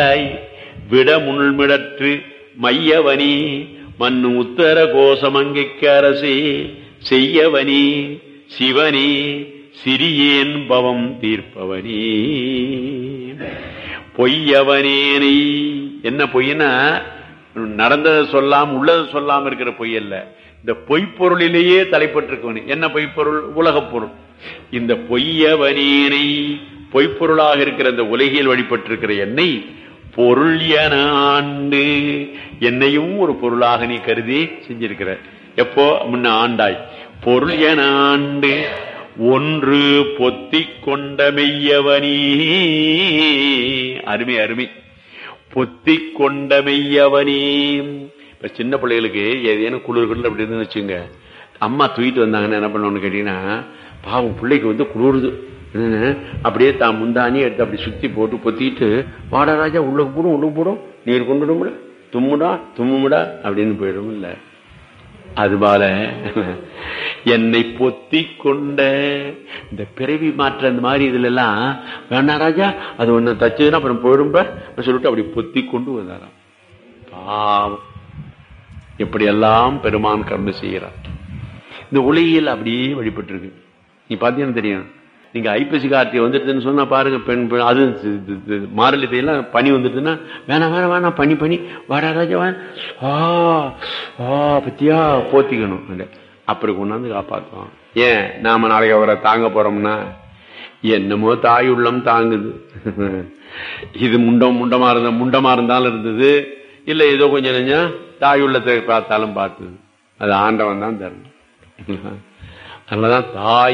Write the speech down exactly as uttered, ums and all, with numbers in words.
விட முள்மிடற்று மையவனி மண்ணு உத்தர கோசமங்கைக்கு அரசே செய்யவனி சிவனி சிறியேன் பவம் தீர்ப்பவனி. பொய்யவனேனை என்ன பொய்னா நடந்ததை சொல்லாம உள்ளதை சொல்லாம இருக்கிற பொய் அல்ல, இந்த பொய்ப்பொருளிலேயே தலைப்பட்டிருக்கவனே. என்ன பொய்ப்பொருள்? உலகப் பொருள். இந்த பொய்யவனேனை பொய்ப்பொருளாக இருக்கிற இந்த உலகில் வழிபட்டிருக்கிற என்னை பொருள் என ஆண்டு, என்னையும் ஒரு பொருளாக நீ கருதி செஞ்சிருக்கிற. எப்போ? முன்ன ஆண்டாய். பொருள் என ஆண்டு ஒன்று பொத்தி கொண்ட மெய்யவனி. அருமை அருமை. பொத்தி கொண்ட மெய்யவனி. இப்ப சின்ன பிள்ளைகளுக்கு ஏதேனும் குளிர்கள் அப்படி இருந்து வச்சுங்க, அம்மா தூக்கிட்டு வந்தாங்கன்னு என்ன பண்ணணும்னு கேட்டீங்கன்னா, பாவம் பிள்ளைக்கு வந்து குளிருது, அப்படியே தான் முந்தானி எடுத்து அப்படி சுத்தி போட்டு பொத்திட்டு, வாடா ராஜா உள்ளுக்கு போடும் உள்ளுக்கு போடும் நீர் கொண்டுடும் தும்முடா தும்முடா அப்படின்னு போயிடும். இல்ல அதுபோல என்னை பொத்தி கொண்ட இந்த பிறவி மாற்ற அந்த மாதிரி இதுல எல்லாம் வேணா ராஜா அது ஒண்ணு தச்சதுன்னா அப்புறம் போயிடும் சொல்லிட்டு அப்படி பொத்தி கொண்டு வந்தாராம். பாவம் எப்படி எல்லாம் பெருமான் கருணை செய்கிறார். இந்த உலகில் அப்படியே வழிபட்டு இருக்கு. நீ பாத்தீங்கன்னா தெரியும். நீங்க ஐப்பசி கார்த்திகை வந்துட்டுன்னு சொன்னா பாருங்க, பெண் அது மாரளி தேயெல்லாம் பனி வந்துட்டுன்னா வேணாம் வேணாம் வேணாம் பனி பனி வாடா ராஜா வா ஆ பத்தியா போத்திக்கணும். அப்படி கொண்டாந்து காப்பாற்றுவான். ஏன் நாம நாளைக்கு அவரை தாங்க போறோம்னா என்னமோ தாய் உள்ளம் தாங்குது. இது முண்டம் முண்டமா இருந்த முண்டமா இருந்தாலும் இருந்தது, இல்ல ஏதோ கொஞ்சம் நெஞ்சா தாய் உள்ளத்தை பார்த்தாலும் பார்த்தது. அது ஆண்டவன் தான் தரணும். அதனாலதான் தாய்